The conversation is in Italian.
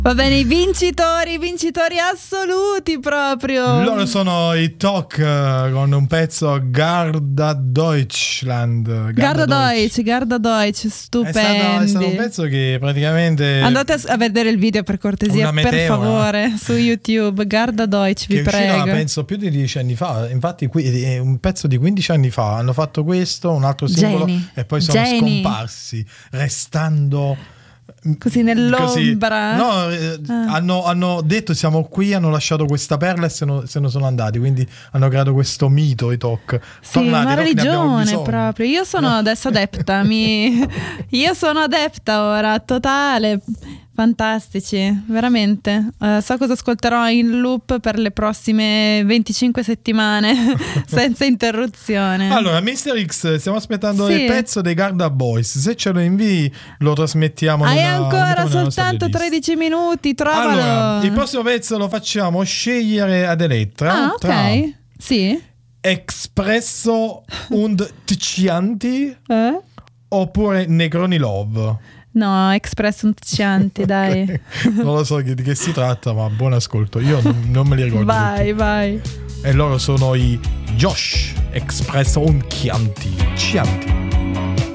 Va bene, i vincitori assoluti proprio. Loro sono i Talk con un pezzo Garda Deutschland. Garda Deutsch, stupendi. È stato un pezzo che praticamente... Andate a vedere il video per cortesia, per favore, su YouTube. Garda Deutsch, vi prego. Penso più di 10 anni fa. Infatti qui è un pezzo di 15 anni fa. Hanno fatto questo, un altro singolo, e poi sono scomparsi, restando... così nell'ombra. Hanno detto siamo qui, hanno lasciato questa perla e se ne sono andati, quindi hanno creato questo mito, i Talk. Sì, una religione proprio. Io sono adesso adepta, io sono adepta ora, totale. Fantastici, veramente. So cosa ascolterò in loop per le prossime 25 settimane senza interruzione. Allora, Mr. X, stiamo aspettando il pezzo dei Garda Boys. Se ce lo invii, lo trasmettiamo. Hai ancora soltanto 13 minuti, trovalo. Allora, il prossimo pezzo lo facciamo scegliere ad Elettra. Ah, ok. Sì. Espresso und Chianti oppure Negroni Love. No, Express un Cianti, dai. Non lo so di che si tratta, ma buon ascolto. Io non me li ricordo. Vai. E loro sono i Josh Express un Chianti.